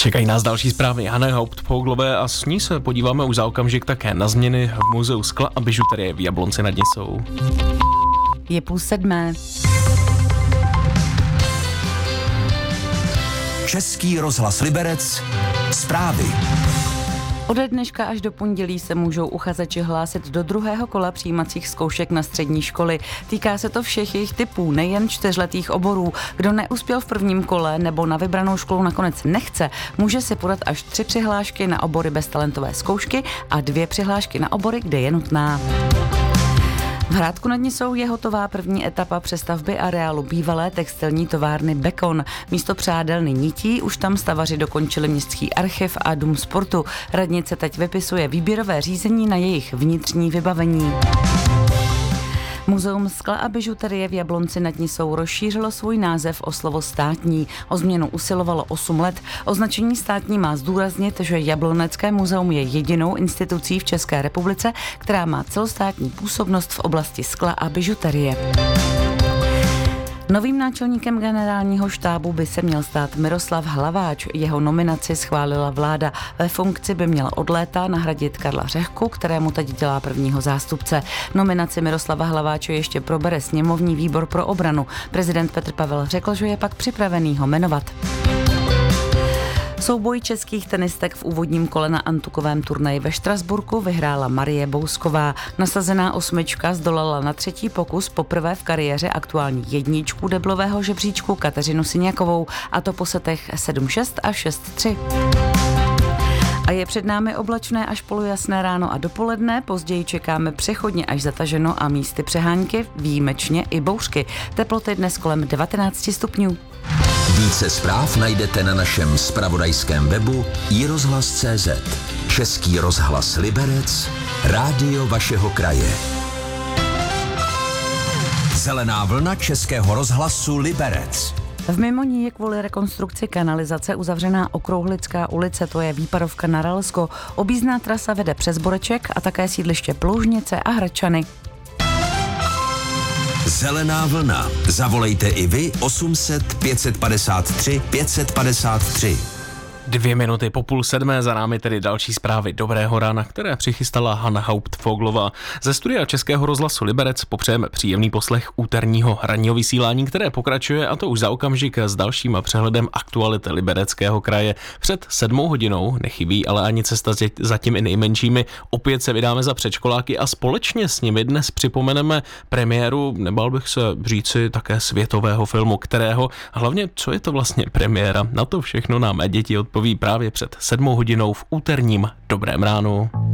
Čekají nás další zprávy Hany Hauptfouglové a s ní se podíváme už za okamžik také na změny v Muzeu skla a bižuterie v Jablonci nad Nisou. Je 6:30. Český rozhlas Liberec, zprávy. Ode dneška až do pondělí se můžou uchazeči hlásit do druhého kola přijímacích zkoušek na střední školy. Týká se to všech jejich typů, nejen 4letých oborů. Kdo neuspěl v prvním kole nebo na vybranou školu nakonec nechce, může si podat až 3 přihlášky na obory bez talentové zkoušky a 2 přihlášky na obory, kde je nutná. V Hrádku nad Nisou je hotová první etapa přestavby areálu bývalé textilní továrny Bekon. Místo přádelny nití už tam stavaři dokončili městský archiv a dům sportu. Radnice teď vypisuje výběrové řízení na jejich vnitřní vybavení. Muzeum skla a bižuterie v Jablonci nad Nisou rozšířilo svůj název o slovo státní. O změnu usilovalo 8 let. Označení státní má zdůraznit, že Jablonecké muzeum je jedinou institucí v České republice, která má celostátní působnost v oblasti skla a bižuterie. Novým náčelníkem generálního štábu by se měl stát Miroslav Hlaváč. Jeho nominaci schválila vláda. Ve funkci by měl od léta nahradit Karla Řehku, kterému teď dělá prvního zástupce. Nominaci Miroslava Hlaváče ještě probere sněmovní výbor pro obranu. Prezident Petr Pavel řekl, že je pak připravený ho jmenovat. Souboj českých tenistek v úvodním kole na antukovém turnaji ve Štrasburku vyhrála Marie Bousková. Nasazená 8 zdolala na 3. pokus poprvé v kariéře aktuální jedničku deblového žebříčku Kateřinu Syňakovou, a to po setech 7-6 a 6-3. A je před námi oblačné až polojasné ráno a dopoledne, později čekáme přechodně až zataženo a místy přehánky, výjimečně i bouřky. Teploty dnes kolem 19 stupňů. Více zpráv najdete na našem zpravodajském webu iRozhlas.cz. Český rozhlas Liberec, rádio vašeho kraje. Zelená vlna Českého rozhlasu Liberec. V Mimoní je kvůli rekonstrukci kanalizace uzavřená Okrouhlická ulice, to je výpadovka na Ralsko. Objízdná trasa vede přes Boreček a také sídliště Ploužnice a Hradčany. Zelená vlna. Zavolejte i vy 800 553 553. 2 minuty po 6:30 za námi tedy další zprávy Dobrého rána, které přichystala Hana Hauptfouglova. Ze studia Českého rozhlasu Liberec popřejeme příjemný poslech úterního ranního vysílání, které pokračuje, a to už za okamžik s dalším přehledem aktuality Libereckého kraje. Před 7 hodinou nechybí ale ani cesta za těmi nejmenšími. Opět se vydáme za předškoláky a společně s nimi dnes připomeneme premiéru, nebál bych se říci také světového filmu, kterého, a hlavně co je to vlastně premiéra. Na to všechno nám děti odpoví právě před 7 hodinou v úterním Dobrém ránu.